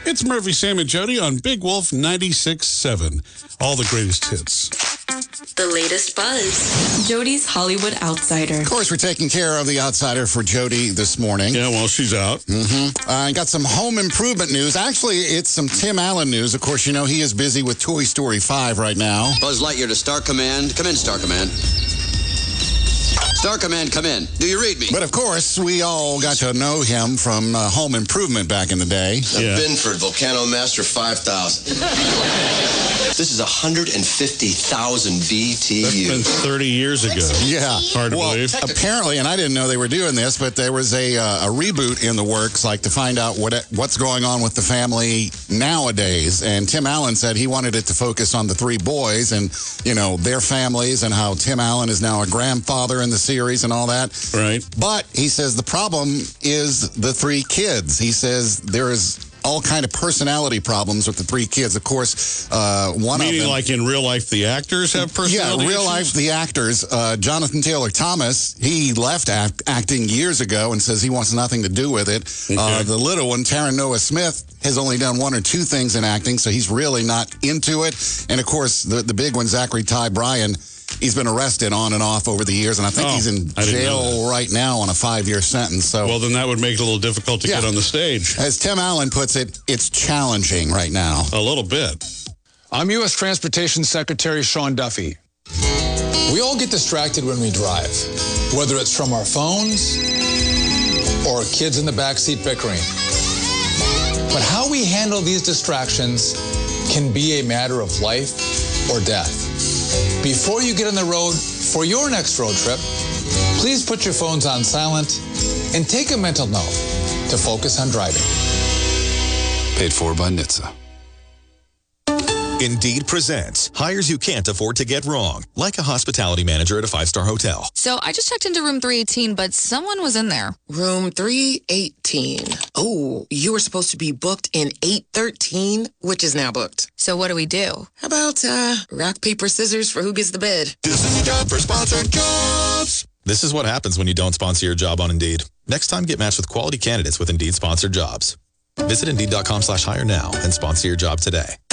It's Murphy, Sam, and Jody on Big Wolf 96.7. All the greatest hits. The latest buzz. Jody's Hollywood Outsider. Of course, we're taking care of the outsider for Jody this morning. Yeah, well, she's out. I got some home improvement news. Actually, it's some Tim Allen news. Of course, you know he is busy with Toy Story 5 right now. Buzz Lightyear to Star Command. Come in, Star Command. Star Command, come in. Do you read me? But of course, we all got to know him from Home Improvement back in the day. The Binford Volcano Master 5000. This is 150,000 BTU. That's been 30 years ago. Yeah. Hard to believe. Apparently, and I didn't know they were doing this, but there was a reboot in the works, like to find out what's going on with the family nowadays. And Tim Allen said he wanted it to focus on the three boys and, you know, their families and how Tim Allen is now a grandfather in the series and all that. Right. But he says the problem is the three kids. He says there is all kind of personality problems with the three kids. Of course, one Meaning of them... like in real life, the actors have personality Yeah, real issues? life, the actors. Jonathan Taylor Thomas, he left acting years ago and says he wants nothing to do with it. Okay. The little one, Taron Noah Smith, has only done one or two things in acting, so he's really not into it. And, of course, the big one, Zachary Ty Bryan, he's been arrested on and off over the years, and I think he's in jail right now on a 5-year sentence. So, well, then that would make it a little difficult to get on the stage. As Tim Allen puts it, it's challenging right now. A little bit. I'm U.S. Transportation Secretary Sean Duffy. We all get distracted when we drive, whether it's from our phones or kids in the backseat bickering. But how we handle these distractions can be a matter of life or death. Before you get on the road for your next road trip, please put your phones on silent and take a mental note to focus on driving. Paid for by NHTSA. Indeed presents hires you can't afford to get wrong, like a hospitality manager at a 5-star hotel. So I just checked into room 318, but someone was in there. Room 318. Oh, you were supposed to be booked in 813, which is now booked. So what do we do? How about rock, paper, scissors for who gets the bed? This is your job for sponsored jobs. This is what happens when you don't sponsor your job on Indeed. Next time, get matched with quality candidates with Indeed sponsored jobs. Visit Indeed.com/hire now and sponsor your job today.